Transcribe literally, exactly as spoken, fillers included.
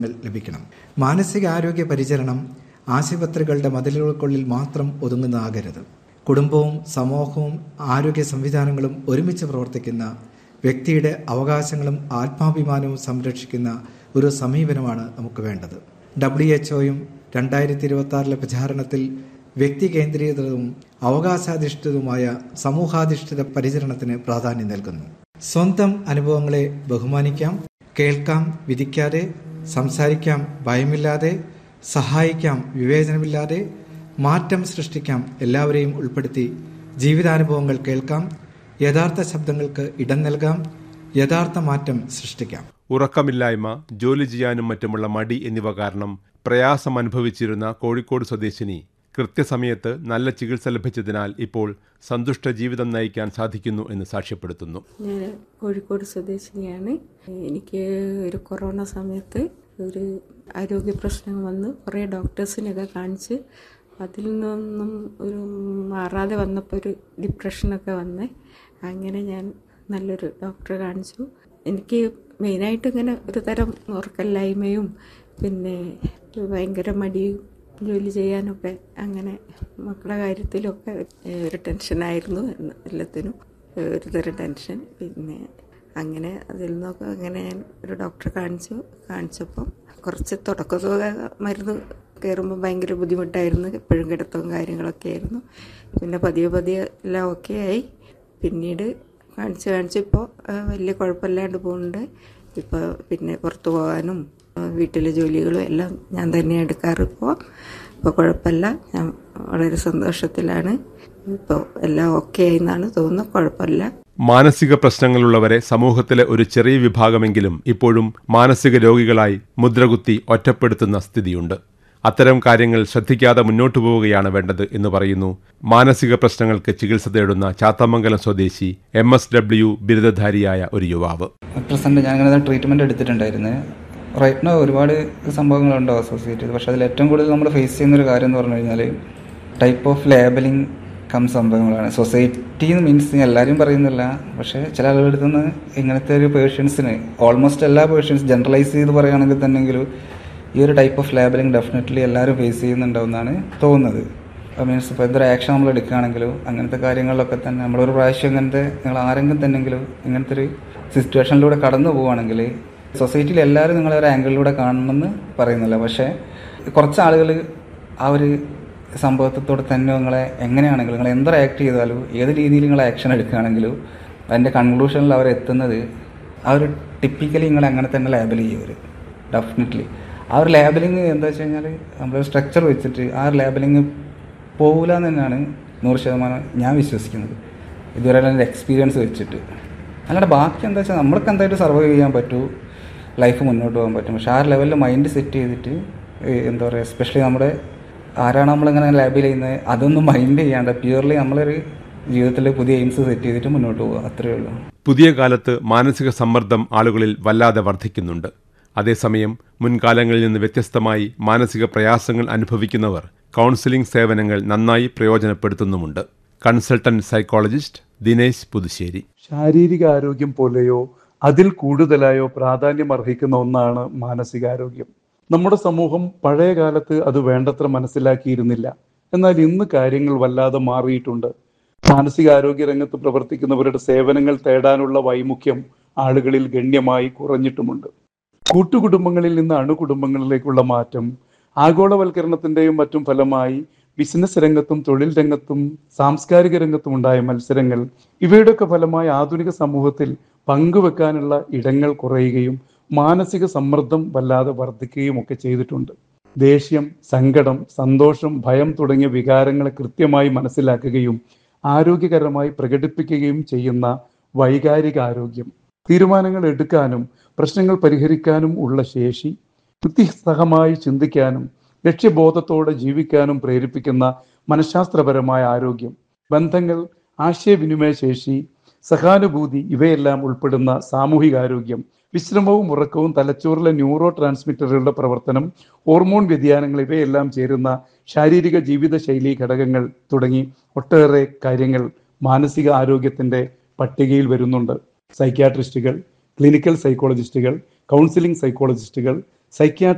ലഭിക്കണം. മാനസികാരോഗ്യ പരിചരണം ആശുപത്രികളുടെ മതിലുകൾക്കുള്ളിൽ മാത്രം ഒതുങ്ങുന്നതാകരുത്. കുടുംബവും സമൂഹവും ആരോഗ്യ സംവിധാനങ്ങളും ഒരുമിച്ച് പ്രവർത്തിക്കുന്ന, വ്യക്തിയുടെ അവകാശങ്ങളും ആത്മാഭിമാനവും സംരക്ഷിക്കുന്ന ഒരു സമീപനമാണ് നമുക്ക് വേണ്ടത്. ഡബ്ല്യു എച്ച് ഒയും രണ്ടായിരത്തി ഇരുപത്തി ആറിലെ പ്രചാരണത്തിൽ വ്യക്തി കേന്ദ്രീകൃതവും അവകാശാധിഷ്ഠിതവുമായ സമൂഹാധിഷ്ഠിത പരിചരണത്തിന് പ്രാധാന്യം നൽകുന്നു. സ്വന്തം അനുഭവങ്ങളെ ബഹുമാനിക്കാം, കേൾക്കാം വിധിക്കാതെ, സംസാരിക്കാം ഭയമില്ലാതെ, സഹായിക്കാം വിവേചനമില്ലാതെ, മാറ്റം സൃഷ്ടിക്കാം എല്ലാവരെയും ഉൾപ്പെടുത്തി, ജീവിതാനുഭവങ്ങൾ കേൾക്കാം, യഥാർത്ഥ ശബ്ദങ്ങൾക്ക് ഇടം നൽകാം, യഥാർത്ഥ മാറ്റം സൃഷ്ടിക്കാം. ഉറക്കമില്ലായ്മ, ജോലി ചെയ്യാനും മറ്റുമുള്ള മടി എന്നിവ കാരണം പ്രയാസം അനുഭവിച്ചിരുന്ന കോഴിക്കോട് സ്വദേശിനി കൃത്യസമയത്ത് നല്ല ചികിത്സ ലഭിച്ചതിനാൽ ഇപ്പോൾ സന്തുഷ്ട ജീവിതം നയിക്കാൻ സാധിക്കുന്നു എന്ന് സാക്ഷ്യപ്പെടുത്തുന്നു. ഞാൻ കോഴിക്കോട് സ്വദേശിനിയാണ്. എനിക്ക് ഒരു കൊറോണ സമയത്ത് ഒരു ആരോഗ്യ പ്രശ്നം വന്ന് കുറേ ഡോക്ടേഴ്സിനൊക്കെ കാണിച്ച് അതിൽ നിന്നൊന്നും ഒരു മാറാതെ വന്നപ്പോൾ ഒരു ഡിപ്രഷനൊക്കെ വന്ന് അങ്ങനെ ഞാൻ നല്ലൊരു ഡോക്ടറെ കാണിച്ചു. എനിക്ക് മെയിനായിട്ട് ഇങ്ങനെ ഒരു തരം ഉറക്കമില്ലായ്മയും പിന്നെ ഭയങ്കര മടിയും ജോലി ചെയ്യാനൊക്കെ അങ്ങനെ മക്കളുടെ കാര്യത്തിലൊക്കെ ഒരു ടെൻഷനായിരുന്നു. എല്ലാത്തിനും ഒരു തരം ടെൻഷൻ. പിന്നെ അങ്ങനെ അതിൽ നിന്നൊക്കെ അങ്ങനെ ഞാൻ ഒരു ഡോക്ടറെ കാണിച്ചു. കാണിച്ചപ്പം കുറച്ച് തുടക്കത്തുക മരുന്ന് കയറുമ്പോൾ ഭയങ്കര ബുദ്ധിമുട്ടായിരുന്നു. എപ്പോഴും കിടത്തവും കാര്യങ്ങളൊക്കെ ആയിരുന്നു. പിന്നെ പതിയെ പതിയെ എല്ലാം ഓക്കെ ആയി. പിന്നീട് കാണിച്ച് കാണിച്ച് ഇപ്പോൾ വലിയ കുഴപ്പമില്ലാണ്ട് പോകുന്നുണ്ട്. ഇപ്പോൾ പിന്നെ പുറത്തു പോകാനും വീട്ടിലെ ജോലികളും എല്ലാം ഞാൻ തന്നെ എടുക്കാറ്. ഇപ്പോൾ ഇപ്പോൾ കുഴപ്പമില്ല. ഞാൻ വളരെ സന്തോഷത്തിലാണ്. ഇപ്പോൾ എല്ലാം ഓക്കെ ആയി എന്നാണ് തോന്നുന്നത്. കുഴപ്പമില്ല. മാനസിക പ്രശ്നങ്ങളുള്ളവരെ സമൂഹത്തിലെ ഒരു ചെറിയ വിഭാഗമെങ്കിലും ഇപ്പോഴും മാനസിക രോഗികളായി മുദ്രകുത്തി ഒറ്റപ്പെടുത്തുന്ന സ്ഥിതിയുണ്ട്. അത്തരം കാര്യങ്ങൾ ശ്രദ്ധിക്കാതെ മുന്നോട്ടു പോവുകയാണ് വേണ്ടത് എന്ന് പറയുന്നു മാനസിക പ്രശ്നങ്ങൾക്ക് ചികിത്സ തേടുന്ന ചാത്തമംഗലം സ്വദേശി എം എസ് ഡബ്ല്യു ബിരുദധാരിയായ ഒരു യുവാവ്. പ്രസന്റ് ഞാനിങ്ങനെ ട്രീറ്റ്മെന്റ് എടുത്തിട്ടുണ്ടായിരുന്നു. റൈറ്റ് നോ ഒരുപാട് സംഭവങ്ങളുണ്ടോ അസോസിയേറ്റ് ചെയ്ത്. പക്ഷെ അതിൽ ഏറ്റവും കൂടുതൽ നമ്മൾ ഫേസ് ചെയ്യുന്നൊരു കാര്യം എന്ന് പറഞ്ഞു കഴിഞ്ഞാൽ ടൈപ്പ് ഓഫ് ലേബലിംഗ് കം സംഭവങ്ങളാണ്. സൊസൈറ്റി മീൻസ് എല്ലാവരും പറയുന്നില്ല, പക്ഷേ ചില ആളുകളുടെ അടുത്ത് നിന്ന് ഇങ്ങനത്തെ ഒരു പേഷ്യൻസിന് ഓൾമോസ്റ്റ് എല്ലാ പേഷ്യൻസ് ജനറലൈസ് ചെയ്ത് പറയുകയാണെങ്കിൽ തന്നെങ്കിലും ഈ ഒരു ടൈപ്പ് ഓഫ് ലേബലിംഗ് ഡെഫിനറ്റ്ലി എല്ലാവരും ഫേസ് ചെയ്യുന്നുണ്ടാവുമെന്നാണ് തോന്നുന്നത്. മീൻസ് ഇപ്പോൾ എന്തൊരു ആക്ഷൻ നമ്മൾ എടുക്കുകയാണെങ്കിലും അങ്ങനത്തെ കാര്യങ്ങളിലൊക്കെ തന്നെ നമ്മളൊരു പ്രാവശ്യം ഇങ്ങനത്തെ നിങ്ങൾ ആരെങ്കിലും തന്നെങ്കിലും ഇങ്ങനത്തെ ഒരു സിറ്റുവേഷനിലൂടെ കടന്നു പോവുകയാണെങ്കിൽ സൊസൈറ്റിയിൽ എല്ലാവരും നിങ്ങളെ ഒരു ആംഗിളിലൂടെ കാണണമെന്ന് പറയുന്നില്ല. പക്ഷേ കുറച്ച് ആളുകൾ ആ ഒരു സംഭവത്തോടെ തന്നെ നിങ്ങളെ എങ്ങനെയാണെങ്കിലും നിങ്ങൾ എന്തൊരു ആക്ട് ചെയ്താലും ഏത് രീതിയിൽ നിങ്ങൾ ആക്ഷൻ എടുക്കുകയാണെങ്കിലും അതിൻ്റെ കൺക്ലൂഷനിൽ അവർ എത്തുന്നത് ആ ഒരു ടിപ്പിക്കലി നിങ്ങളെ അങ്ങനെ തന്നെ ലേബൽ ചെയ്യും അവർ. ഡെഫിനറ്റ്ലി ആ ഒരു ലേബലിങ് എന്താ വെച്ച് കഴിഞ്ഞാൽ നമ്മളൊരു സ്ട്രക്ചർ വെച്ചിട്ട് ആ ഒരു ലേബലിങ് പോകില്ല എന്ന് തന്നെയാണ് നൂറ് ശതമാനം ഞാൻ വിശ്വസിക്കുന്നത് ഇതുവരെ എൻ്റെ എക്സ്പീരിയൻസ് വെച്ചിട്ട്. അല്ലാണ്ട് ബാക്കി എന്താ വെച്ചാൽ നമ്മൾക്ക് എന്തായിട്ട് സർവൈവ് ചെയ്യാൻ പറ്റൂ, ലൈഫ് മുന്നോട്ട് പോകാൻ പറ്റും. പക്ഷേ ആ ലെവലിൽ മൈൻഡ് സെറ്റ് ചെയ്തിട്ട് എന്താ പറയുക, എസ്പെഷ്യലി നമ്മുടെ ആരാണ് നമ്മളിങ്ങനെ ലേബൽ ചെയ്യുന്നത് അതൊന്നും മൈൻഡ് ചെയ്യാണ്ട് പ്യൂർലി നമ്മളൊരു ജീവിതത്തിൽ പുതിയ എയിംസ് സെറ്റ് ചെയ്തിട്ട് മുന്നോട്ട് പോകുക, അത്രയേ ഉള്ളൂ. പുതിയ കാലത്ത് മാനസിക സമ്മർദ്ദം ആളുകളിൽ വല്ലാതെ വർദ്ധിക്കുന്നുണ്ട്. അതേസമയം മുൻകാലങ്ങളിൽ നിന്ന് വ്യത്യസ്തമായി മാനസിക പ്രയാസങ്ങൾ അനുഭവിക്കുന്നവർ കൗൺസിലിംഗ് സേവനങ്ങൾ നന്നായി പ്രയോജനപ്പെടുത്തുന്നുമുണ്ട്. Consultant psychologist Dinesh Puthussery. ശാരീരിക ആരോഗ്യം പോലെയോ അതിൽ കൂടുതലായോ പ്രാധാന്യം അർഹിക്കുന്ന ഒന്നാണ് മാനസികാരോഗ്യം. നമ്മുടെ സമൂഹം പഴയ കാലത്ത് അത് വേണ്ടത്ര മനസ്സിലാക്കിയിരുന്നില്ല. എന്നാൽ ഇന്ന് കാര്യങ്ങൾ വല്ലാതെ മാറിയിട്ടുണ്ട്. മാനസികാരോഗ്യ രംഗത്ത് പ്രവർത്തിക്കുന്നവരുടെ സേവനങ്ങൾ തേടാനുള്ള വൈമുഖ്യം ആളുകളിൽ ഗണ്യമായി കുറഞ്ഞിട്ടുമുണ്ട്. കൂട്ടുകുടുംബങ്ങളിൽ നിന്ന് അണുകുടുംബങ്ങളിലേക്കുള്ള മാറ്റം, ആഗോളവൽക്കരണത്തിന്റെയും മറ്റും ഫലമായി ബിസിനസ് രംഗത്തും തൊഴിൽ രംഗത്തും സാംസ്കാരിക രംഗത്തും ഉണ്ടായ മത്സരങ്ങൾ, ഇവയുടെയൊക്കെ ഫലമായി ആധുനിക സമൂഹത്തിൽ പങ്കുവെക്കാനുള്ള ഇടങ്ങൾ കുറയുകയും മാനസിക സമ്മർദ്ദം വല്ലാതെ വർദ്ധിക്കുകയും ഒക്കെ ചെയ്തിട്ടുണ്ട്. ദേഷ്യം, സങ്കടം, സന്തോഷം, ഭയം തുടങ്ങിയ വികാരങ്ങളെ കൃത്യമായി മനസ്സിലാക്കുകയും ആരോഗ്യകരമായി പ്രകടിപ്പിക്കുകയും ചെയ്യുന്ന വൈകാരിക ആരോഗ്യം, തീരുമാനങ്ങൾ എടുക്കാനും പ്രശ്നങ്ങൾ പരിഹരിക്കാനും ഉള്ള ശേഷി, യുക്തിസഹമായി ചിന്തിക്കാനും ലക്ഷ്യബോധത്തോടെ ജീവിക്കാനും പ്രേരിപ്പിക്കുന്ന മനഃശാസ്ത്രപരമായ ആരോഗ്യം, ബന്ധങ്ങൾ, ആശയവിനിമയ ശേഷി, സഹാനുഭൂതി ഇവയെല്ലാം ഉൾപ്പെടുന്ന സാമൂഹികാരോഗ്യം, വിശ്രമവും ഉറക്കവും, തലച്ചോറിലെ ന്യൂറോ ട്രാൻസ്മിറ്ററുകളുടെ പ്രവർത്തനം, ഹോർമോൺ വ്യതിയാനങ്ങൾ ഇവയെല്ലാം ചേരുന്ന ശാരീരിക ജീവിതശൈലി ഘടകങ്ങൾ തുടങ്ങി ഒട്ടേറെ കാര്യങ്ങൾ മാനസിക ആരോഗ്യത്തിൻ്റെ പട്ടികയിൽ വരുന്നുണ്ട്. സൈക്യാട്രിസ്റ്റുകൾ, ക്ലിനിക്കൽ സൈക്കോളജിസ്റ്റുകൾ, കൗൺസിലിംഗ് സൈക്കോളജിസ്റ്റുകൾ, സൈക്യാട്രി